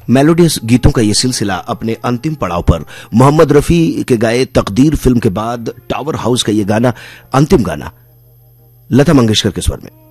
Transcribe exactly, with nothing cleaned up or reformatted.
Melodious गीतों का यह सिलसिला अपने अंतिम पड़ाव पर। मोहम्मद रफी के गाए तकदीर फिल्म के बाद टावर हाउस का यह गाना अंतिम गाना लता मंगेशकर के स्वर में।